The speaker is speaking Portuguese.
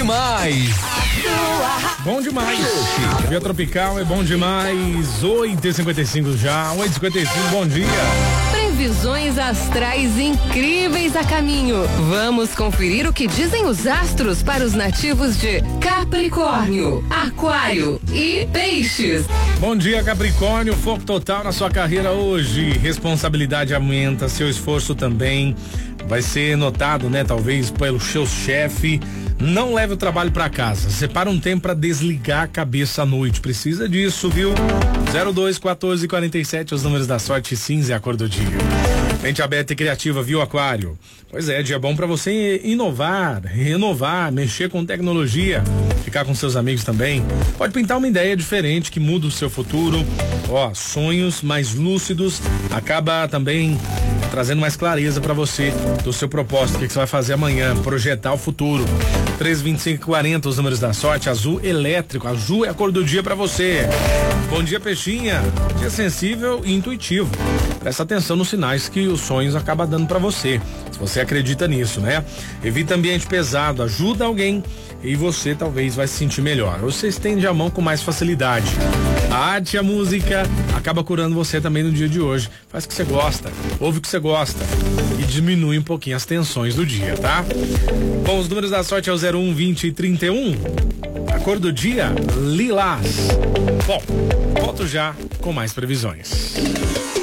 demais. Bom demais. Via Tropical é bom demais. 8h55 já. 8h55, bom dia. Previsões astrais incríveis a caminho. Vamos conferir o que dizem os astros para os nativos de Capricórnio, Aquário e Peixes. Bom dia, Capricórnio. Foco total na sua carreira hoje. Responsabilidade aumenta, seu esforço também vai ser notado, né? Talvez pelo seu chefe. Não leve o trabalho para casa. Separa um tempo para desligar a cabeça à noite. Precisa disso, viu? 02 14 47, os números da sorte. Cinza é a cor do dia. Mente aberta e criativa, viu, Aquário? Pois é, dia bom para você inovar, renovar, mexer com tecnologia, ficar com seus amigos também. Pode pintar uma ideia diferente que muda o seu futuro. Ó, sonhos mais lúcidos, acaba também trazendo mais clareza para você do seu propósito, o que você vai fazer amanhã, projetar o futuro. 32540, os números da sorte. Azul elétrico, azul é a cor do dia para você. Bom dia, Peixinha. Dia sensível e intuitivo. Presta atenção nos sinais que os sonhos acabam dando para você, se você acredita nisso, né? Evita ambiente pesado, ajuda alguém e você talvez vai se sentir melhor. Você estende a mão com mais facilidade. A arte e a música acaba curando você também no dia de hoje. Faz o que você gosta, ouve o que você gosta e diminui um pouquinho as tensões do dia, tá? Bom, os números da sorte é o 01, 20 e 31. A cor do dia, lilás. Bom, volto já com mais previsões.